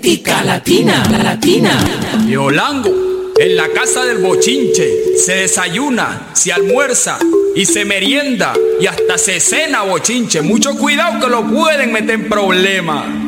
Mística Latina, Latina. Yolango, en la casa del bochinche se desayuna, se almuerza y se merienda y hasta se cena bochinche. Mucho cuidado que lo pueden meter en problemas.